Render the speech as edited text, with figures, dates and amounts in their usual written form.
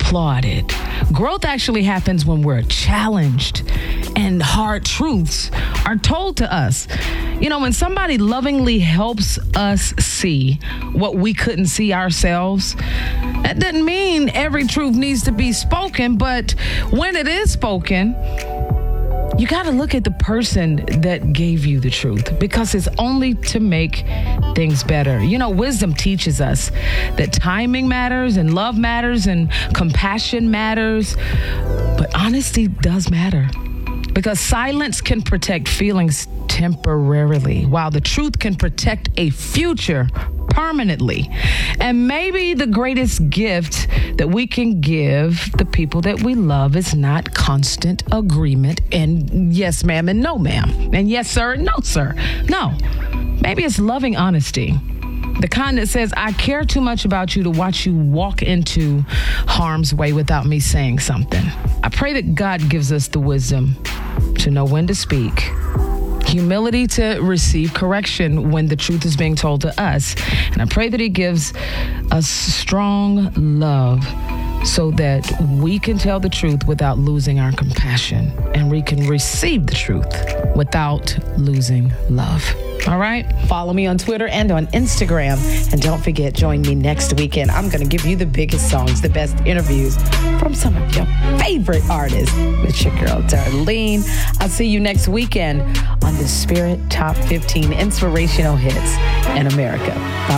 applauded. Growth actually happens when we're challenged and hard truths are told to us. When somebody lovingly helps us see what we couldn't see ourselves, that doesn't mean every truth needs to be spoken, but when it is spoken, you got to look at the person that gave you the truth, because it's only to make things better. Wisdom teaches us that timing matters and love matters and compassion matters, but honesty does matter, because silence can protect feelings temporarily, while the truth can protect a future permanently. And maybe the greatest gift that we can give the people that we love is not constant agreement and yes, ma'am, and no, ma'am, and yes, sir, and no, sir. No, maybe it's loving honesty. The kind that says, I care too much about you to watch you walk into harm's way without me saying something. I pray that God gives us the wisdom to know when to speak, humility to receive correction when the truth is being told to us. And I pray that He gives us strong love so that we can tell the truth without losing our compassion, and we can receive the truth without losing love. All right? Follow me on Twitter and on Instagram. And don't forget, join me next weekend. I'm going to give you the biggest songs, the best interviews from some of your favorite artists with your girl, Darlene. I'll see you next weekend on the Spirit Top 15 Inspirational Hits in America. Bye-bye.